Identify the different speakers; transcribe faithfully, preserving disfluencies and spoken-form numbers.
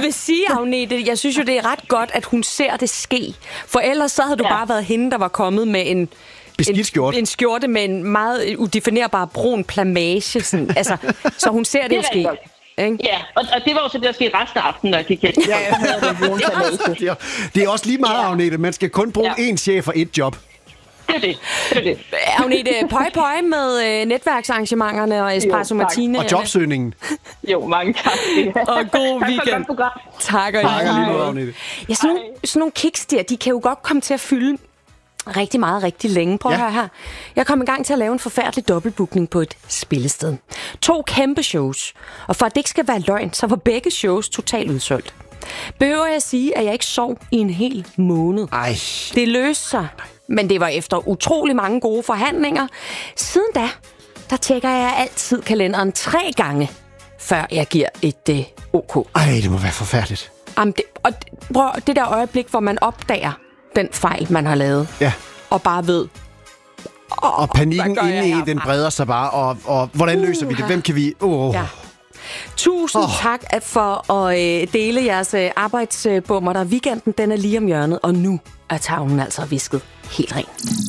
Speaker 1: vil sige, Agnete, jeg synes jo, det er ret godt, at hun ser det ske. For ellers så havde du ja. bare været hende, der var kommet med en...
Speaker 2: Beskidt skjorte.
Speaker 1: En, en skjorte med en meget udefinerbar brun plamage. Sådan. Altså, så hun ser det, det jo ske. Ikke?
Speaker 3: Ja, og, og det var jo så det, der skete resten af aftenen, når jeg gik hjem. Ja, ja.
Speaker 2: det, er, det er også lige meget, ja. Agnete. Man skal kun bruge én ja. chef og ét job.
Speaker 3: Det er det. det, er det.
Speaker 1: Agnete, pøj pøj med øh, netværksarrangementerne og Espresso jo, Martine.
Speaker 2: Og jobsøgningen.
Speaker 3: Jo, mange tak.
Speaker 1: Og god weekend. Tak og lige
Speaker 2: Agnete.
Speaker 1: Ja, sådan nogle, sådan nogle kicks der, de kan jo godt komme til at fylde rigtig meget, rigtig længe. Prøv at ja. høre her. Jeg kom i gang til at lave en forfærdelig dobbeltbookning på et spillested. To kæmpe shows. Og for at det ikke skal være løgn, så var begge shows totalt udsolgt. Behøver jeg at sige, at jeg ikke sov i en hel måned.
Speaker 2: Ej.
Speaker 1: Det løste sig, men det var efter utrolig mange gode forhandlinger. Siden da, der tjekker jeg altid kalenderen tre gange, før jeg giver et uh, OK.
Speaker 2: Ej, det må være forfærdeligt.
Speaker 1: Jamen, det, og prøv, det der øjeblik, hvor man opdager den fejl, man har lavet.
Speaker 2: Ja.
Speaker 1: Og bare ved...
Speaker 2: Oh, og panikken inde i, den breder sig bare. Og, og hvordan løser uh, vi det? Hvem kan vi... Oh. Ja.
Speaker 1: Tusind oh. tak for at øh, dele jeres øh, arbejdsbummer. Der weekenden, den er lige om hjørnet. Og nu er tavlen altså visket helt ren.